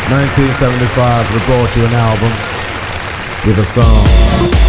1975, we brought you an album with a song.